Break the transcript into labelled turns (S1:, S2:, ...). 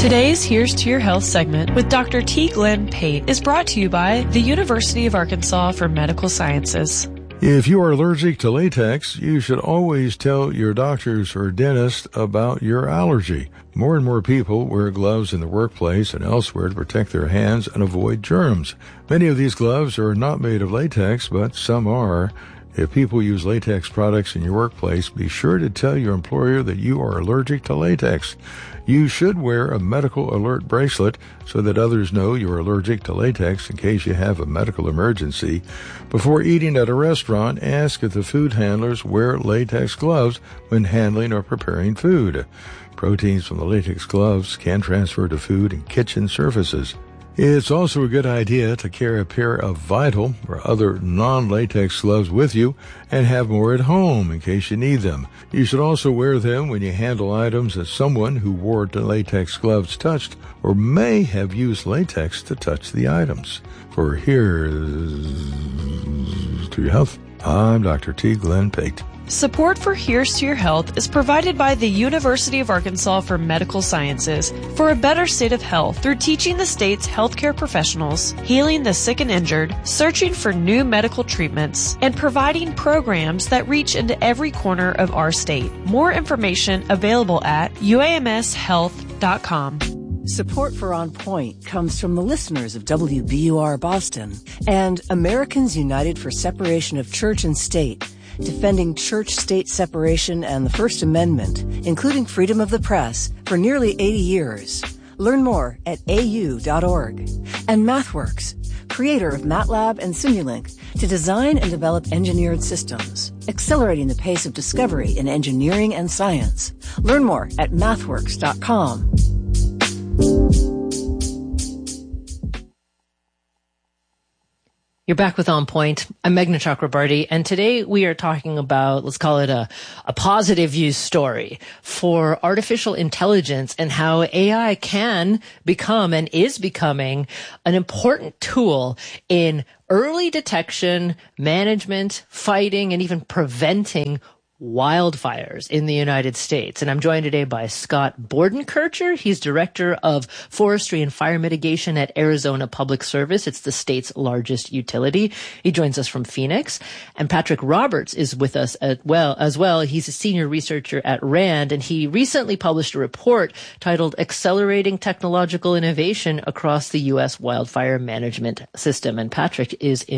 S1: Today's Here's to Your Health segment with Dr. T. Glenn Pate is brought to you by the University of Arkansas for Medical Sciences.
S2: If you are allergic to latex, you should always tell your doctors or dentist about your allergy. More and more people wear gloves in the workplace and elsewhere to protect their hands and avoid germs. Many of these gloves are not made of latex, but some are. If people use latex products in your workplace, be sure to tell your employer that you are allergic to latex. You should wear a medical alert bracelet so that others know you're allergic to latex in case you have a medical emergency. Before eating at a restaurant, ask if the food handlers wear latex gloves when handling or preparing food. Proteins from the latex gloves can transfer to food and kitchen surfaces. It's also a good idea to carry a pair of Vital or other non-latex gloves with you and have more at home in case you need them. You should also wear them when you handle items that someone who wore the latex gloves touched or may have used latex to touch the items. For Here's to Your Health, I'm Dr. T. Glenn Pate.
S1: Support for Here's to Your Health is provided by the University of Arkansas for Medical Sciences for a better state of health through teaching the state's healthcare professionals, healing the sick and injured, searching for new medical treatments, and providing programs that reach into every corner of our state. More information available at uamshealth.com.
S3: Support for On Point comes from the listeners of WBUR Boston and Americans United for Separation of Church and State, defending church-state separation and the First Amendment, including freedom of the press, for nearly 80 years. Learn more at au.org. And MathWorks, creator of MATLAB and Simulink, to design and develop engineered systems, accelerating the pace of discovery in engineering and science. Learn more at mathworks.com.
S4: You're back with On Point. I'm Meghna Chakrabarty, and today we are talking about, let's call it a positive use story for artificial intelligence and how AI can become and is becoming an important tool in early detection, management, fighting, and even preventing wildfires in the United States. And I'm joined today by Scott Bordenkircher. He's Director of Forestry and Fire Mitigation at Arizona Public Service. It's the state's largest utility. He joins us from Phoenix. And Patrick Roberts is with us as well. He's a senior researcher at RAND, and he recently published a report titled Accelerating Technological Innovation Across the U.S. Wildfire Management System. And Patrick is